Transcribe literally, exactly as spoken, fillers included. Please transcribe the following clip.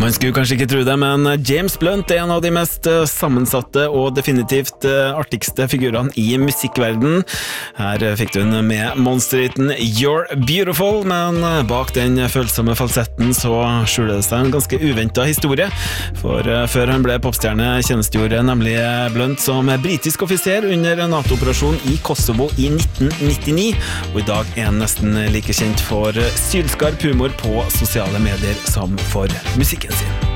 Man skulle kanskje ikke tro det, men James Blunt er en av de mest sammensatte og definitivt artigste figurene i musikkverden. Her fikk du den med monsterhiten You're Beautiful, men bak den følsomme falsetten så skjuler det seg en ganske uventet historie. For før han ble popstjerne tjenestegjorde nemlig Blunt som britisk offiser under NATO-operasjon i Kosovo i nitten nittini, og i dag er han nesten like kjent for sylskarp humor på sosiale medier som for musikken sin.